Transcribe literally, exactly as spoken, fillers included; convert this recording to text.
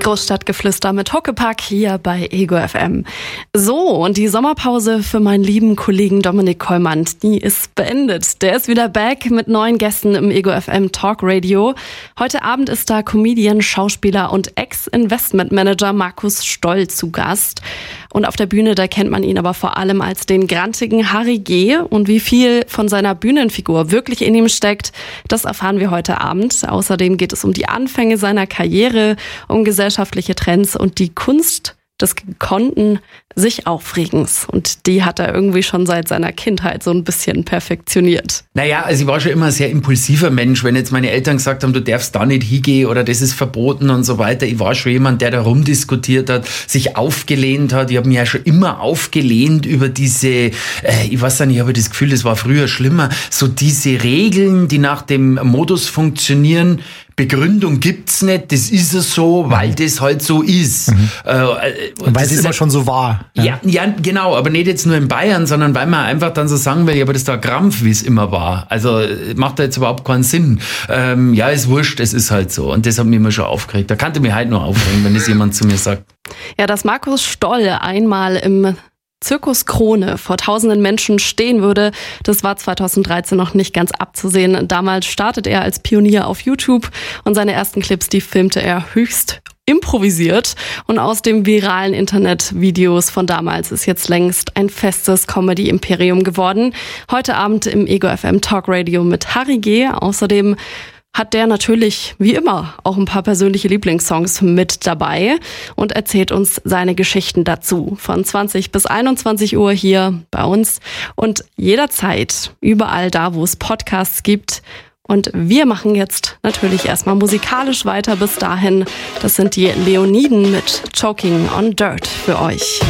Großstadtgeflüster mit Huckepack hier bei Ego F M. So, und die Sommerpause für meinen lieben Kollegen Dominik Kollmann, die ist beendet. Der ist wieder back mit neuen Gästen im Ego F M Talk Radio. Heute Abend ist da Comedian, Schauspieler und Ex-Investmentmanager Markus Stoll zu Gast. Und auf der Bühne, da kennt man ihn aber vor allem als den grantigen Harry G. Und wie viel von seiner Bühnenfigur wirklich in ihm steckt, das erfahren wir heute Abend. Außerdem geht es um die Anfänge seiner Karriere, um gesellschaftliche Trends und die Kunst des gekonnten sich Aufregens. Und die hat er irgendwie schon seit seiner Kindheit so ein bisschen perfektioniert. Naja, also ich war schon immer ein sehr impulsiver Mensch. Wenn jetzt meine Eltern gesagt haben, du darfst da nicht hingehen oder das ist verboten und so weiter. Ich war schon jemand, der da rumdiskutiert hat, sich aufgelehnt hat. Ich habe mich ja schon immer aufgelehnt über diese, äh, ich weiß nicht, ich habe das Gefühl, das war früher schlimmer, so diese Regeln, die nach dem Modus funktionieren. Begründung gibt's nicht, das ist es so, weil das halt so ist. Mhm. Äh, und weil es immer schon so war. Ja. ja, ja, genau, aber nicht jetzt nur in Bayern, sondern weil man einfach dann so sagen will, ja, aber das ist doch Krampf, wie es immer war. Also macht da jetzt überhaupt keinen Sinn. Ähm, ja, ist wurscht, es ist halt so. Und das hat mich immer schon aufgeregt. Da kannte mich halt nur aufregen, wenn das jemand zu mir sagt. Ja, dass Markus Stoll einmal im Zirkus Krone vor tausenden Menschen stehen würde, das war zweitausenddreizehn noch nicht ganz abzusehen. Damals startet er als Pionier auf YouTube und seine ersten Clips, die filmte er höchst improvisiert. Und aus dem viralen Internetvideos von damals ist jetzt längst ein festes Comedy-Imperium geworden. Heute Abend im Ego F M Talk Radio mit Harry G. Außerdem hat der natürlich, wie immer, auch ein paar persönliche Lieblingssongs mit dabei und erzählt uns seine Geschichten dazu. Von zwanzig bis einundzwanzig Uhr hier bei uns und jederzeit überall da, wo es Podcasts gibt. Und wir machen jetzt natürlich erstmal musikalisch weiter bis dahin. Das sind die Leoniden mit Choking on Dirt für euch.